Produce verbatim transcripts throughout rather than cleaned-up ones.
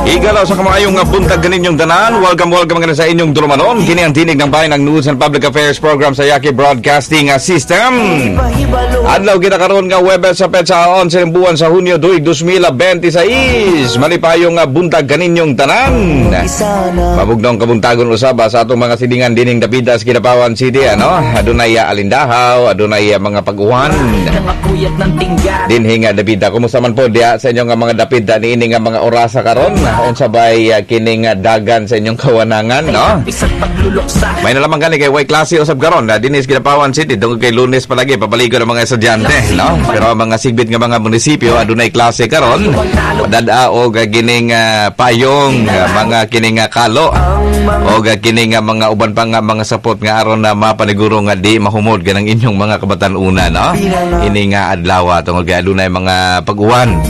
Igalaw sa kamayong nga buntag kaninyong tanan. Welcome, welcome nga sa inyong tulumanon. Kini ang tinig ng bayan ng News and Public Affairs Program sa Yaki Broadcasting System. Adlaw kita karon nga Webes sa petsa eleven ng buwan sa Hunyo two, twenty twenty-six. Malipayong nga buntag kaninyong tanan. Mabugnong kabuntagon usaba sa atong mga silingan dining Dapitas, Kidapawan City, ano? Adunay alindahaw, adunay mga pag-uwan. Dinhi nga Dapita, kumusta man po diya sa inyong mga Dapita niini nga mga orasa karon? Unsa bay uh, kining uh, dagan sa inyong kawanangan, no? May nalamang gani kay way klase usab karon na dinis Kidapawan City dungog kay Lunes palagi papaligo ng mga estudyante, no? Pero mga sigbit nga mga munisipyo adunay klase karon. Padada og kining uh, payong uh, mga kining uh, kalo o kining uh, mga uban pa nga mga sapot nga aron na mapaniguro nga di mahumod ganang inyong mga kabatan-una, no? Ini nga adlaw tungod kay adunay mga pag-uwan.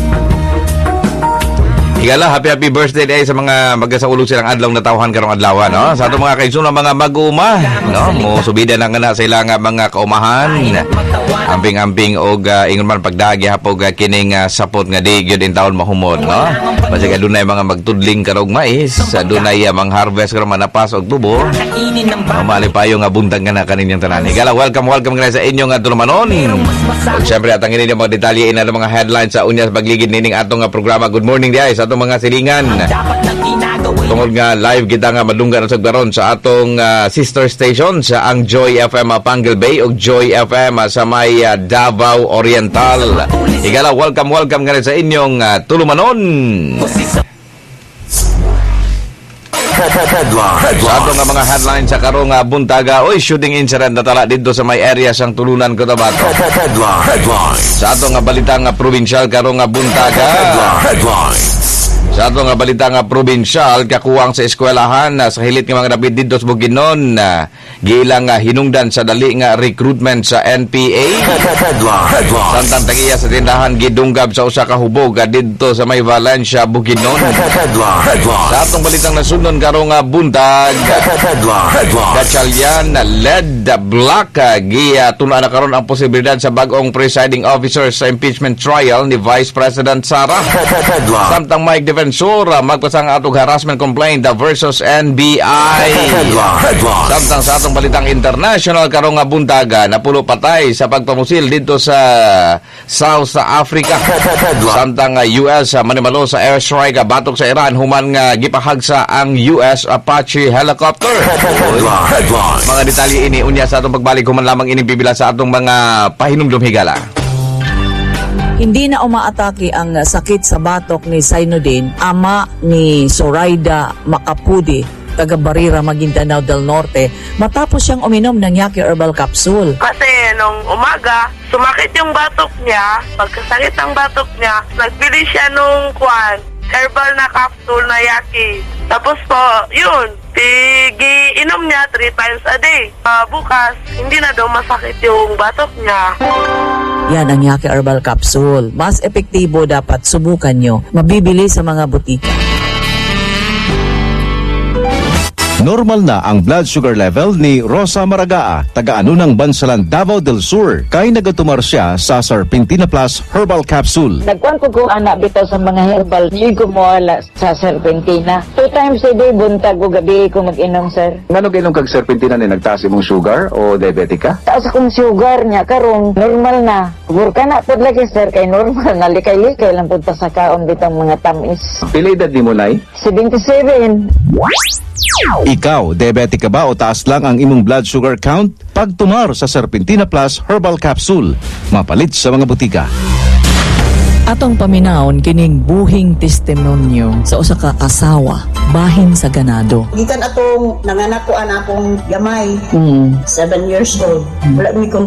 Igala, happy happy birthday day sa mga magasaulog silang adlaw na tawhan karong adlaw, no? Sa ato mga kaigsuno mga mag-uma, no? Mo subida na nga na sila nga mga kaumahan. Amping-amping og uh, ingon man pagdagi hapog uh, kining uh, sapot nga di gyud in taon mahumod, no? Basta adunay mga magtudling karong mais, adunay uh, mga harvest karong manapas og tubo. Mamali payo nga buntag nga na kaninyang tanan. Igala, welcome welcome nga sa inyong uh, tulumanon. Ug syempre atang ini mga detalye ina mga headlines sa unya sa pagligid nining atong uh, programa. Good morning di ay sa atong mga silingan. Tungod nga live kita nga madunggan sa garon sa atong uh, sister station sa ang Joy F M uh, Pangal Bay ug Joy F M uh, sa may uh, Davao Oriental. Igala, welcome welcome nga sa inyong uh, tulumanon. Sa ato nga mga headlines sa karong uh, buntaga, oy, shooting incident na tala dito sa may area sang tulunan Cotabato. Sa ato nga balita nga provincial karong nga buntaga. Sa ato nga balita nga provincial, kakuwang sa eskwelahan uh, sa hilit nga mga dapit dito sa Bukidnon, uh, giilang uh, hinungdan sa dali nga recruitment sa N P A. Santang tagiya sa tindahan gidunggab sa usa ka hubog uh, dito sa may Valencia, Bukidnon. Sa atong balitang nasunod karong uh, buntag, Gatchalian uh, led the black uh, giya tuna na karon ang posibilidad sa bag-ong presiding officer sa impeachment trial ni Vice President Sara. Samtang Mike Defense Sura magpasang atong harassment complaint versus N B I. Samtang sa atong balitang international karong nga buntaga napulo patay sa pagpamusil dito sa South Africa. Samtang U S manimalo sa airstrike batok sa Iran human nga gipahagsa ang U S Apache helicopter. Mga detalye ini unya sa atong pagbalik human lamang ini pipila sa atong mga pahinumdum higala. Hindi na umaatake ang sakit sa batok ni Sainudin, ama ni Zoraida Macapudi, taga Barira, Maguindanao del Norte, matapos siyang uminom ng Yaki Herbal Capsule. Kasi nung umaga, sumakit yung batok niya. Pagkasakit ng batok niya, nagbili siya nung kwan, herbal na capsule na Yaki. Tapos po, yun, inom niya three times a day. Uh, bukas, hindi na daw masakit yung batok niya. Yan ang Yaki Herbal Capsule. Mas epektibo, dapat subukan nyo. Mabibili sa mga butika. Normal na ang blood sugar level ni Rosa Maragaa, taga-ano ng Bansalan, Davao del Sur, kay nagatumar siya sa Serpentina Plus Herbal Capsule. Nagkuhan ko kung anak bitaw sa mga herbal, hindi ko mawala sa Serpentina. Two times a day, buntag o gabi ko mag-inom, sir. Ngano ginom kag Serpentina ni nagtaas imong sugar o diabetic ka? Taas akong sugar niya, karong normal na. Burka na po lagi, sir, kay normal na likay-likay lang punta sa kaon bitang mga tamis. Pila edad ni mo, nay? seventy-seven. Ikaw, diabetic ka ba o taas lang ang imong blood sugar count? Pagtumar sa Serpentina Plus Herbal Capsule, mapalit sa mga butika. Atong paminawon kining buhing testimonyo sa usa ka asawa bahin sa ganado. Gikan atong nanganak ko an akong gamay, Mm. seven years old. Wala mi